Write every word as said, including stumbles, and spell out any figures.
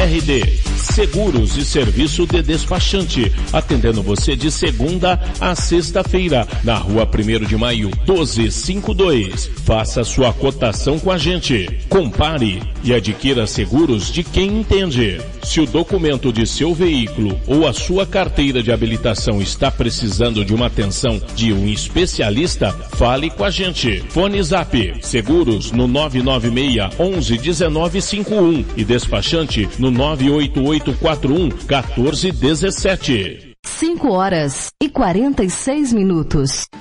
R D, seguros e serviço de despachante, atendendo você de segunda a sexta-feira, na rua primeiro de maio, doze cinquenta e dois. Faça sua cotação com a gente. Compare e adquira seguros de quem entende. Se o documento de seu veículo ou a sua carteira de habilitação está precisando de uma atenção de um especialista, fale com a gente. Fone Zap, seguros no nove nove seis, onze, dezenove cinquenta e um e despachante no nove oito oito quatro um, quatorze dezessete. cinco horas e quarenta e seis minutos.